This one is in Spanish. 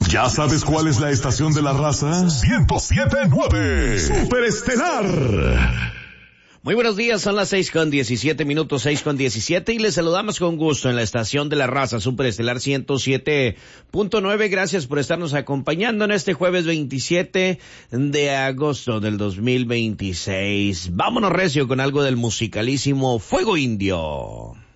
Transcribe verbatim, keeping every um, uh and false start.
¿Ya sabes cuál es la estación de la raza? ciento siete punto nueve. Superestelar. Muy buenos días, son las seis con diecisiete minutos, seis con diecisiete, y les saludamos con gusto en la estación de la raza Superestelar ciento siete punto nueve. Gracias por estarnos acompañando en este jueves veintisiete de agosto del dos mil veintiséis. Vámonos recio con algo del musicalísimo Fuego Indio.